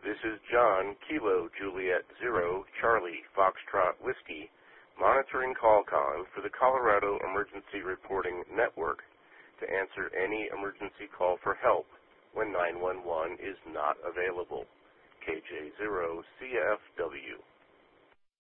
This is John, Kilo Juliet Zero, Charlie, Foxtrot Whiskey, monitoring CallCon for the Colorado Emergency Reporting Network to answer any emergency call for help when 911 is not available. KJ0 CFW.